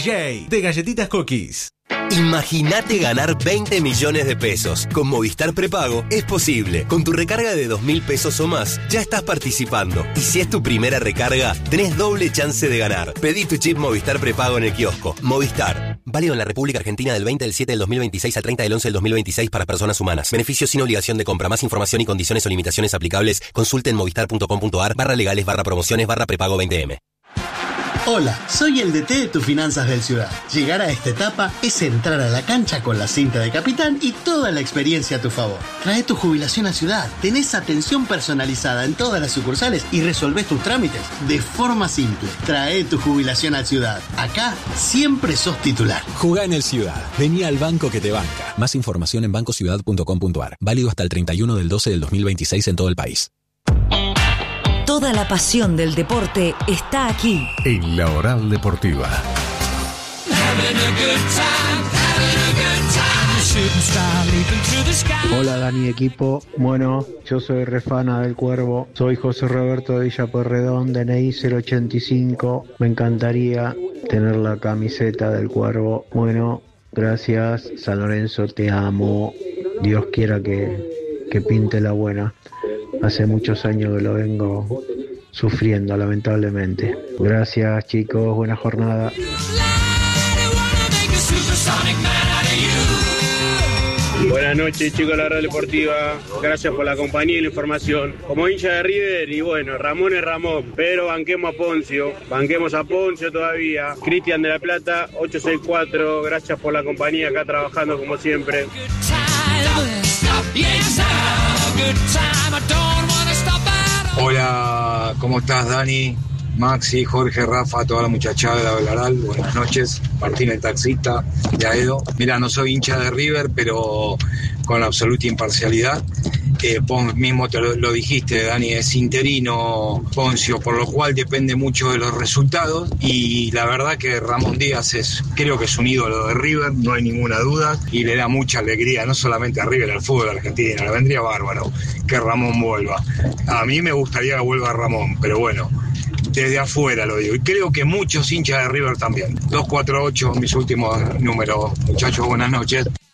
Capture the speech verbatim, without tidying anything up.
J de Galletitas Cookies. Imagínate ganar veinte millones de pesos. Con Movistar Prepago es posible. Con tu recarga de dos mil pesos o más, ya estás participando. Y si es tu primera recarga, tenés doble chance de ganar. Pedí tu chip Movistar Prepago en el kiosco. Movistar. Válido en la República Argentina del veinte del siete del dos mil veintiséis al treinta del once del dos mil veintiséis para personas humanas. Beneficios sin obligación de compra. Más información y condiciones o limitaciones aplicables, consulte en movistar.com.ar barra legales barra promociones barra prepago veinte eme. Hola, soy el D T de tus finanzas del Ciudad. Llegar a esta etapa es entrar a la cancha con la cinta de capitán y toda la experiencia a tu favor. Trae tu jubilación a Ciudad, tenés atención personalizada en todas las sucursales y resolvés tus trámites de forma simple. Trae tu jubilación a Ciudad. Acá siempre sos titular. Jugá en el Ciudad. Vení al banco que te banca. Más información en banco ciudad punto com punto ar. Válido hasta el treinta y uno del doce del dos mil veintiséis en todo el país. Toda la pasión del deporte está aquí. En La Oral Deportiva. Hola Dani equipo, bueno, yo soy refana del Cuervo, soy José Roberto de Villa Pueyrredón, D N I cero ochenta y cinco, me encantaría tener la camiseta del Cuervo. Bueno, gracias, San Lorenzo, te amo, Dios quiera que, que pinte la buena. Hace muchos años que lo vengo sufriendo, lamentablemente. Gracias, chicos. Buena jornada. Buenas noches, chicos de la Radio Deportiva. Gracias por la compañía y la información. Como hincha de River, y bueno, Ramón es Ramón, pero banquemos a Poncio. Banquemos a Poncio todavía. Cristian de la Plata, ocho seis cuatro. Gracias por la compañía, acá trabajando como siempre. Hola, ¿cómo estás, Dani? Maxi, Jorge, Rafa, toda la muchachada de Belaral, buenas noches. Martín, el taxista, de Aedo. Mira, no soy hincha de River, pero con absoluta imparcialidad. Eh, vos mismo te lo, lo dijiste, Dani, es interino Poncio, por lo cual depende mucho de los resultados. Y la verdad que Ramón Díaz es, creo que es un ídolo de River, no hay ninguna duda. Y le da mucha alegría, no solamente a River, al fútbol argentino. Le vendría bárbaro que Ramón vuelva. A mí me gustaría que vuelva Ramón, pero bueno, desde afuera lo digo. Y creo que muchos hinchas de River también. dos cuatro ocho, mis últimos números. Muchachos, buenas noches.